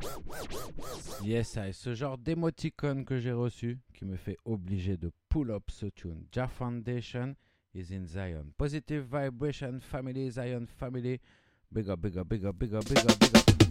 Yes, c'est ce genre d'émoticône que j'ai reçu qui me fait obligé de pull up ce tune. Jah Foundation is in Zion. Positive vibration family, Zion family. Big up, big up, big up, big up, big up, big up.